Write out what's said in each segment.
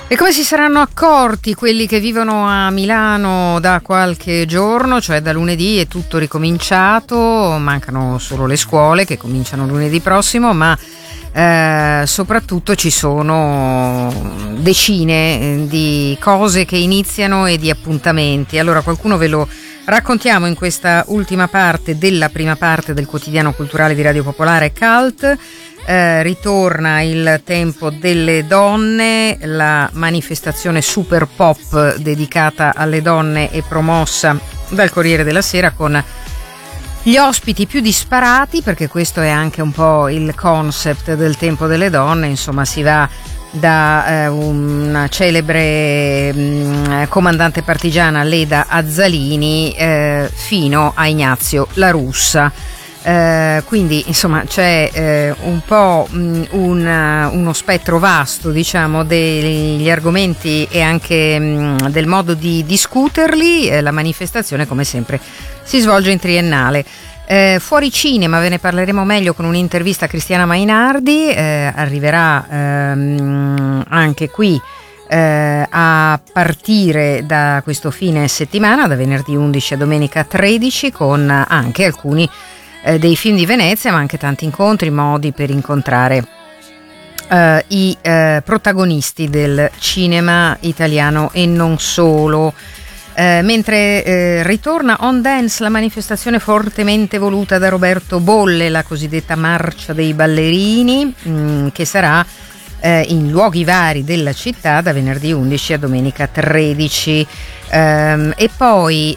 E come si saranno accorti quelli che vivono a Milano da qualche giorno, cioè da lunedì è tutto ricominciato, mancano solo le scuole che cominciano lunedì prossimo, ma soprattutto ci sono decine di cose che iniziano e di appuntamenti. Allora qualcuno ve lo raccontiamo in questa ultima parte della prima parte del quotidiano culturale di Radio Popolare Cult. Ritorna il tempo delle donne, la manifestazione super pop dedicata alle donne e promossa dal Corriere della Sera con gli ospiti più disparati, perché questo è anche un po' il concept del tempo delle donne. Insomma, si va da una celebre comandante partigiana, Leda Azzalini, fino a Ignazio La Russa. Quindi insomma c'è un po' uno spettro vasto, diciamo, degli argomenti e anche del modo di discuterli. La manifestazione, come sempre, si svolge in triennale. Fuori cinema ve ne parleremo meglio con un'intervista a Cristiana Mainardi, arriverà anche qui a partire da questo fine settimana, da venerdì 11 a domenica 13, con anche alcuni dei film di Venezia, ma anche tanti incontri, modi per incontrare i protagonisti del cinema italiano e non solo. Mentre ritorna On Dance, la manifestazione fortemente voluta da Roberto Bolle, la cosiddetta Marcia dei Ballerini, che sarà in luoghi vari della città da venerdì 11 a domenica 13. E poi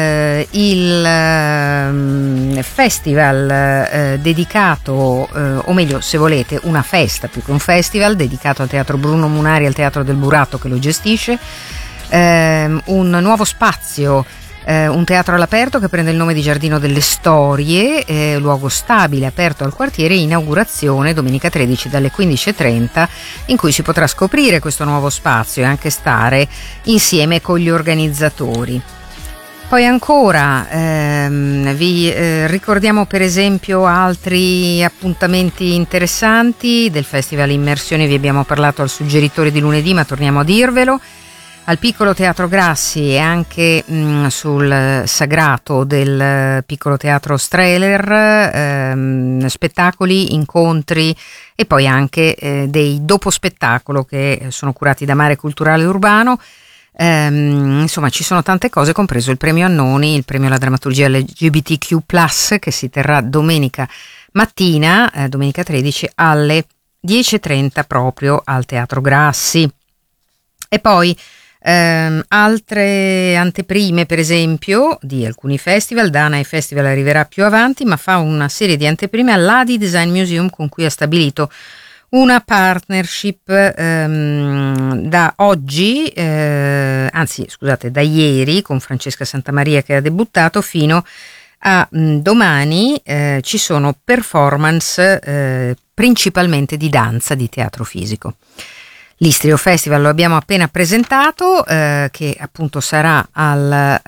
il festival dedicato, o meglio, se volete, una festa più che un festival dedicato al Teatro Bruno Munari, al Teatro del Burato che lo gestisce, un nuovo spazio, un teatro all'aperto che prende il nome di Giardino delle Storie, luogo stabile aperto al quartiere, inaugurazione domenica 13 dalle 15:30, in cui si potrà scoprire questo nuovo spazio e anche stare insieme con gli organizzatori. Poi ancora vi ricordiamo per esempio altri appuntamenti interessanti del Festival Immersioni. Vi abbiamo parlato al suggeritore di lunedì, ma torniamo a dirvelo. Al Piccolo Teatro Grassi e anche sul Sagrato del Piccolo Teatro Strehler, spettacoli, incontri e poi anche dei dopo spettacolo che sono curati da Mare Culturale Urbano. Insomma, ci sono tante cose, compreso il premio Annoni, il premio alla drammaturgia LGBTQ+, che si terrà domenica mattina, domenica 13 alle 10:30 proprio al Teatro Grassi. E poi altre anteprime, per esempio, di alcuni festival. Danae Festival arriverà più avanti, ma fa una serie di anteprime all'Adi Design Museum, con cui ha stabilito una partnership da oggi, anzi scusate, da ieri, con Francesca Santamaria che ha debuttato, fino a domani. Ci sono performance principalmente di danza, di teatro fisico. L'Istrio Festival lo abbiamo appena presentato, che appunto sarà al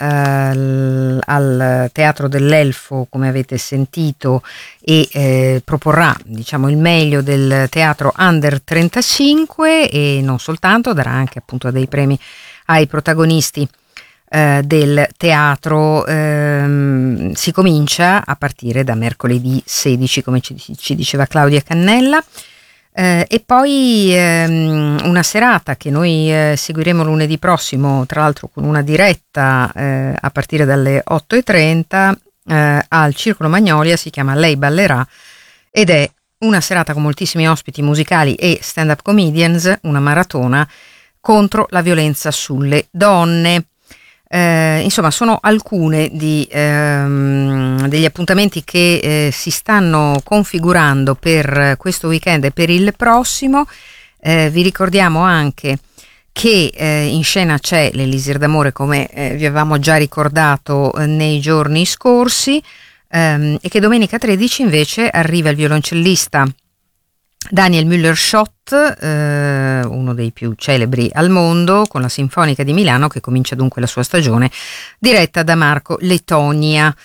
Teatro dell'Elfo, come avete sentito, e proporrà, diciamo, il meglio del teatro under 35 e non soltanto, darà anche appunto dei premi ai protagonisti del teatro. Si comincia a partire da mercoledì 16, come ci diceva Claudia Cannella. E poi una serata che noi seguiremo lunedì prossimo, tra l'altro con una diretta a partire dalle 8:30 al Circolo Magnolia, si chiama Lei ballerà, ed è una serata con moltissimi ospiti musicali e stand-up comedians, una maratona contro la violenza sulle donne. Insomma, sono alcune degli appuntamenti che si stanno configurando per questo weekend e per il prossimo. Vi ricordiamo anche che in scena c'è l'Elisir d'Amore, come vi avevamo già ricordato nei giorni scorsi, e che domenica 13 invece arriva il violoncellista Daniel Müller-Schott, uno dei più celebri al mondo, con la Sinfonica di Milano, che comincia dunque la sua stagione, diretta da Marco Lettonia.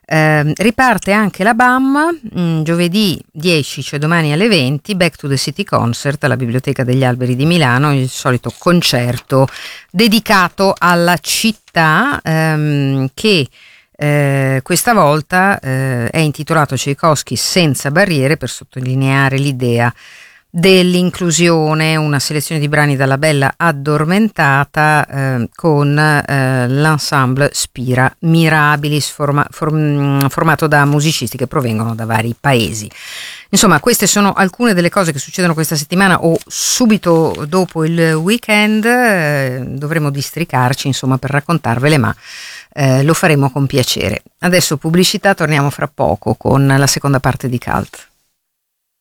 Riparte anche la BAM giovedì 10, cioè domani alle 20, Back to the City Concert alla Biblioteca degli Alberi di Milano, il solito concerto dedicato alla città che questa volta è intitolato Tchaikovsky senza barriere, per sottolineare l'idea dell'inclusione, una selezione di brani dalla Bella Addormentata con l'ensemble Spira Mirabilis formato da musicisti che provengono da vari paesi. Insomma, queste sono alcune delle cose che succedono questa settimana o subito dopo il weekend. Dovremo districarci, insomma, per raccontarvele, ma lo faremo con piacere. Adesso pubblicità, torniamo fra poco con la seconda parte di Cult.